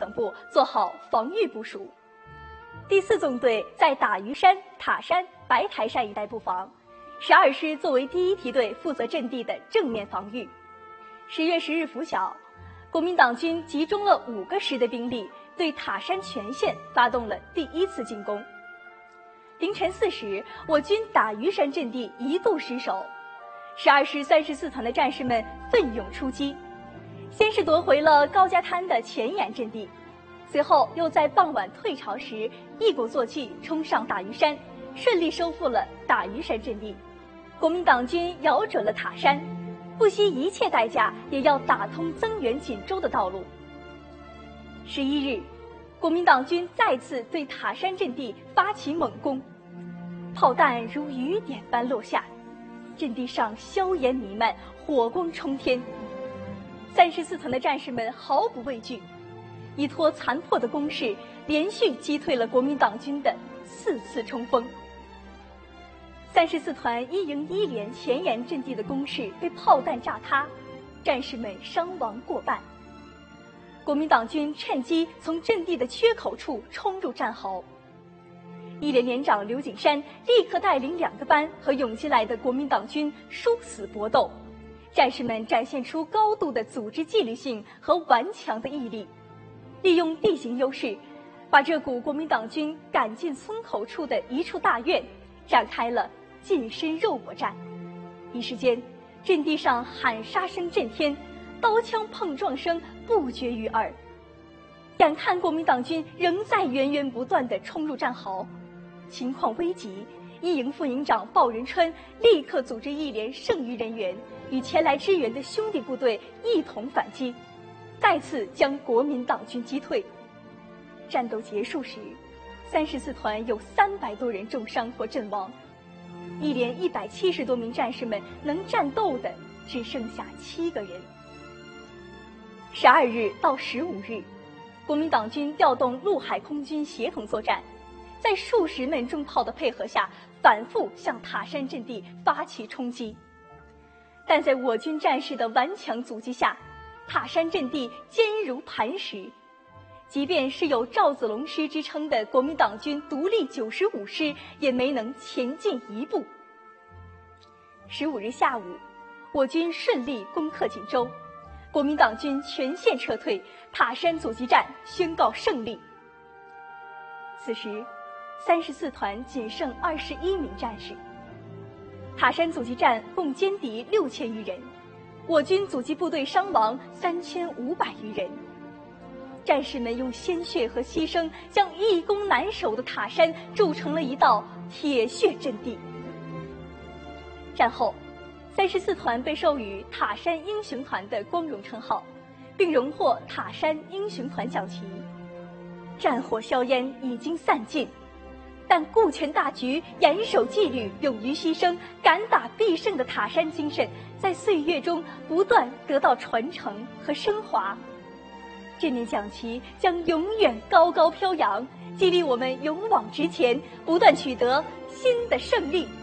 省部做好防御部署。第4纵队在打鱼山、塔山、白台山一带布防，12师作为第1梯队负责阵地的正面防御。10月10日拂晓，国民党军集中了5个师的兵力，对塔山全线发动了第1次进攻。凌晨4时，我军打鱼山阵地一度失守，12师34团的战士们奋勇出击，先是夺回了高家滩的前沿阵地，随后又在傍晚退潮时一鼓作气冲上打鱼山，顺利收复了打鱼山阵地。国民党军咬准了塔山，不惜一切代价也要打通增援锦州的道路。11日，国民党军再次对塔山阵地发起猛攻，炮弹如雨点般落下，阵地上硝烟弥漫，火光冲天。34团的战士们毫不畏惧，依托残破的工事，连续击退了国民党军的4次冲锋。34团1营1连前沿阵地的工事被炮弹炸塌，战士们伤亡过半。国民党军趁机从阵地的缺口处冲入战壕。1连连长刘景山立刻带领2个班和涌进来的国民党军殊死搏斗，战士们展现出高度的组织纪律性和顽强的毅力，利用地形优势，把这股国民党军赶进村口处的一处大院，展开了近身肉搏战。一时间，阵地上喊杀声震天，刀枪碰撞声不绝于耳。眼看国民党军仍在源源不断地冲入战壕，情况危急，1营副营长鲍仁川立刻组织1连剩余人员与前来支援的兄弟部队一同反击，再次将国民党军击退。战斗结束时，34团有300多人重伤或阵亡，1连170多名战士们能战斗的只剩下7个人。12日到15日，国民党军调动陆海空军协同作战，在数十门重炮的配合下，反复向塔山阵地发起冲击。但在我军战士的顽强阻击下，塔山阵地坚如磐石。即便是有赵子龙师之称的国民党军独立95师，也没能前进一步。15日下午，我军顺利攻克锦州，国民党军全线撤退，塔山阻击战宣告胜利。此时34团仅剩21名战士。塔山阻击战共歼敌6000余人，我军阻击部队伤亡3500余人。战士们用鲜血和牺牲，将易攻难守的塔山筑成了一道铁血阵地。战后，34团被授予塔山英雄团的光荣称号，并荣获塔山英雄团奖旗。战火硝烟已经散尽，但顾全大局、严守纪律、勇于牺牲、敢打必胜的塔山精神，在岁月中不断得到传承和升华。这面奖旗将永远高高飘扬，激励我们勇往直前，不断取得新的胜利。